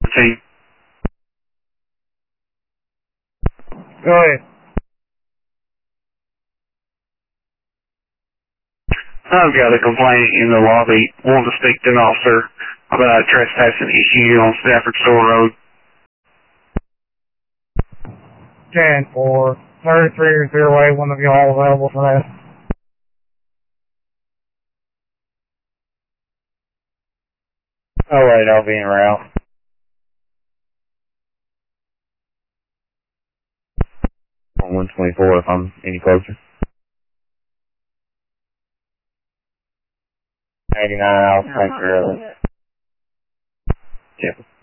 team. Go ahead. I've got a complaint in the lobby. Want to speak to an officer about a trespassing issue on Stafford Store Road. 10-4. 3308, one of y'all available for that. Alright, I'll be en route. On 124 if I'm any closer. 89, I'll take care of it. Yeah.